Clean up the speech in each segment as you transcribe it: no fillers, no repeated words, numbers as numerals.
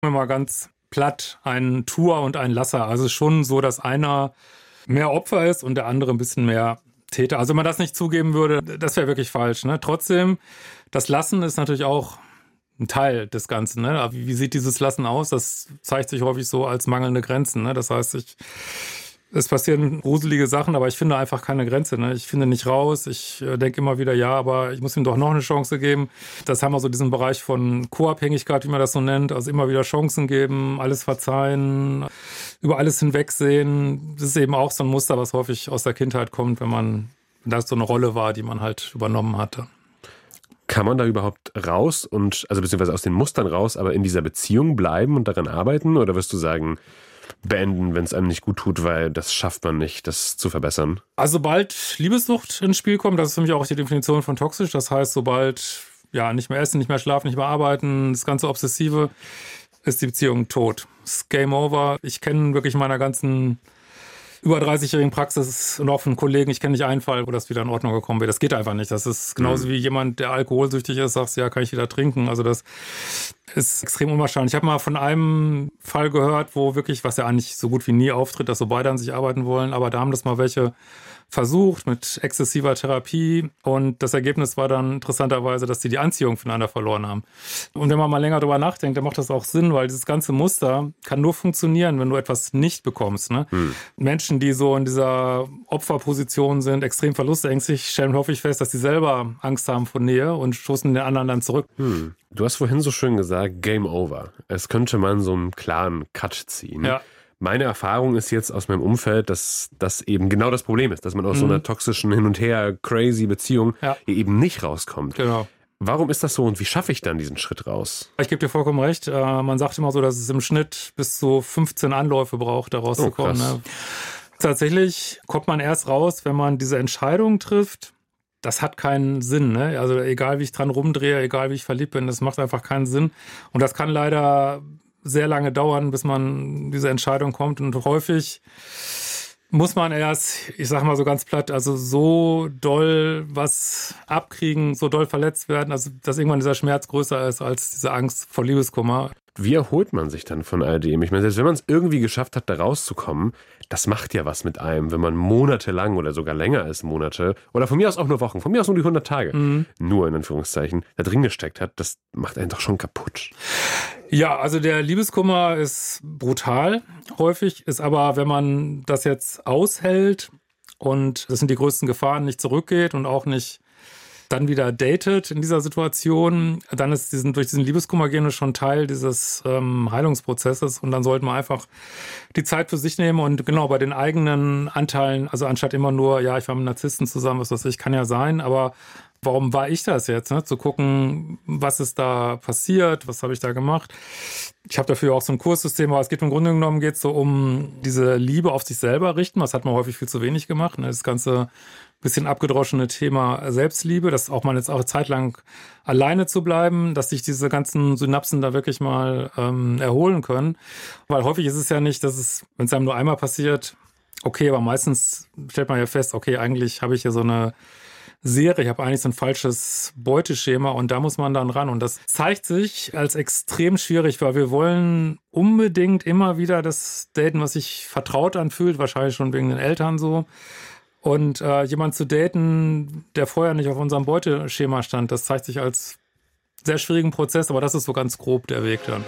Mal ganz platt, ein Tuer und ein Lasser. Also schon so, dass einer mehr Opfer ist und der andere ein bisschen mehr Täter. Also wenn man das nicht zugeben würde, das wäre wirklich falsch. Ne? Trotzdem, das Lassen ist natürlich auch ein Teil des Ganzen. Ne? Aber wie sieht dieses Lassen aus? Das zeigt sich häufig so als mangelnde Grenzen. Ne? Das heißt, es passieren gruselige Sachen, aber ich finde einfach keine Grenze. Ne? Ich finde nicht raus. Ich denke immer wieder, ja, aber ich muss ihm doch noch eine Chance geben. Das haben wir so diesen Bereich von Co-Abhängigkeit, wie man das so nennt. Also immer wieder Chancen geben, alles verzeihen, über alles hinwegsehen. Das ist eben auch so ein Muster, was häufig aus der Kindheit kommt, wenn das so eine Rolle war, die man halt übernommen hatte. Kann man da überhaupt raus also beziehungsweise aus den Mustern raus, aber in dieser Beziehung bleiben und daran arbeiten? Oder wirst du sagen, beenden, wenn es einem nicht gut tut, weil das schafft man nicht, das zu verbessern? Also sobald Liebessucht ins Spiel kommt, das ist für mich auch die Definition von toxisch. Das heißt, sobald nicht mehr essen, nicht mehr schlafen, nicht mehr arbeiten, das ganze Obsessive, ist die Beziehung tot. Das ist Game over. Ich kenne wirklich in meiner ganzen über 30-jährigen Praxis und auch von Kollegen, ich kenne nicht einen Fall, wo das wieder in Ordnung gekommen wäre. Das geht einfach nicht. Das ist genauso wie jemand, der alkoholsüchtig ist, sagt, ja, kann ich wieder trinken. Also das ist extrem unwahrscheinlich. Ich habe mal von einem Fall gehört, wo wirklich, was ja eigentlich so gut wie nie auftritt, dass so beide an sich arbeiten wollen, aber da haben das mal welche versucht mit exzessiver Therapie und das Ergebnis war dann interessanterweise, dass die Anziehung voneinander verloren haben. Und wenn man mal länger drüber nachdenkt, dann macht das auch Sinn, weil dieses ganze Muster kann nur funktionieren, wenn du etwas nicht bekommst. Ne? Menschen, die so in dieser Opferposition sind, extrem verlustängstlich, stellen häufig fest, dass sie selber Angst haben vor Nähe und stoßen den anderen dann zurück. Du hast vorhin so schön gesagt, Game over. Es könnte man so einen klaren Cut ziehen. Ja. Meine Erfahrung ist jetzt aus meinem Umfeld, dass das eben genau das Problem ist, dass man aus so einer toxischen Hin- und Her crazy Beziehung eben nicht rauskommt. Genau. Warum ist das so und wie schaffe ich dann diesen Schritt raus? Ich gebe dir vollkommen recht. Man sagt immer so, dass es im Schnitt bis zu 15 Anläufe braucht, da rauszukommen. Ne? Tatsächlich kommt man erst raus, wenn man diese Entscheidung trifft. Das hat keinen Sinn. Ne? Also egal, wie ich dran rumdrehe, egal, wie ich verliebt bin, das macht einfach keinen Sinn. Und das kann leider sehr lange dauern, bis man diese Entscheidung kommt. Und häufig muss man erst, ich sag mal so ganz platt, also so doll was abkriegen, so doll verletzt werden, also dass irgendwann dieser Schmerz größer ist als diese Angst vor Liebeskummer. Wie erholt man sich dann von all dem? Ich meine, selbst wenn man es irgendwie geschafft hat, da rauszukommen, das macht ja was mit einem, wenn man monatelang oder sogar länger als Monate oder von mir aus auch nur Wochen, von mir aus nur die 100 Tage, nur in Anführungszeichen, da drin gesteckt hat, das macht einen doch schon kaputt. Ja, also der Liebeskummer ist brutal häufig, ist aber, wenn man das jetzt aushält und das sind die größten Gefahren, nicht zurückgeht und auch nicht dann wieder datet in dieser Situation, dann ist durch diesen Liebeskummer gehen schon Teil dieses Heilungsprozesses und dann sollte man einfach die Zeit für sich nehmen und genau bei den eigenen Anteilen, also anstatt immer nur, ja, ich war mit Narzissten zusammen, was weiß ich, kann ja sein, aber warum war ich das jetzt? Ne? Zu gucken, was ist da passiert, was habe ich da gemacht. Ich habe dafür auch so ein Kurssystem, aber es geht im Grunde genommen geht's so um diese Liebe auf sich selber richten. Das hat man häufig viel zu wenig gemacht. Ne? Das ganze bisschen abgedroschene Thema Selbstliebe, dass auch mal jetzt auch eine Zeit lang alleine zu bleiben, dass sich diese ganzen Synapsen da wirklich mal erholen können. Weil häufig ist es ja nicht, dass es, wenn es einem nur einmal passiert, okay, aber meistens stellt man ja fest, okay, eigentlich habe ich ja so eine Serie, ich habe eigentlich so ein falsches Beuteschema und da muss man dann ran. Und das zeigt sich als extrem schwierig, weil wir wollen unbedingt immer wieder das daten, was sich vertraut anfühlt, wahrscheinlich schon wegen den Eltern so. Und jemand zu daten, der vorher nicht auf unserem Beuteschema stand, das zeigt sich als sehr schwierigen Prozess, aber das ist so ganz grob der Weg dann.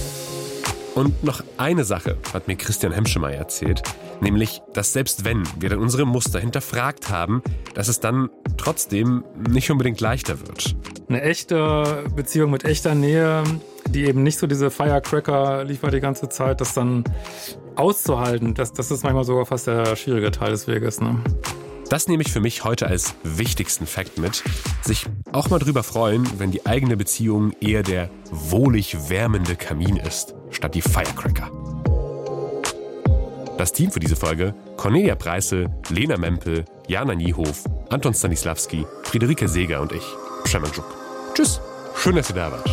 Und noch eine Sache hat mir Christian Hemschemeyer erzählt, nämlich, dass selbst wenn wir dann unsere Muster hinterfragt haben, dass es dann trotzdem nicht unbedingt leichter wird. Eine echte Beziehung mit echter Nähe, die eben nicht so diese Firecracker liefert die ganze Zeit, das dann auszuhalten, das ist manchmal sogar fast der schwierige Teil des Weges. Ne? Das nehme ich für mich heute als wichtigsten Fakt mit. Sich auch mal drüber freuen, wenn die eigene Beziehung eher der wohlig wärmende Kamin ist, statt die Firecracker. Das Team für diese Folge: Cornelia Preissel, Lena Mempel, Jana Niehof, Anton Stanislawski, Friederike Seeger und ich, Przemek. Tschüss, schön, dass ihr da wart.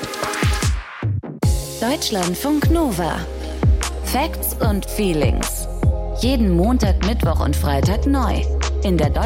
Deutschlandfunk Nova. Facts und Feelings. Jeden Montag, Mittwoch und Freitag neu. In der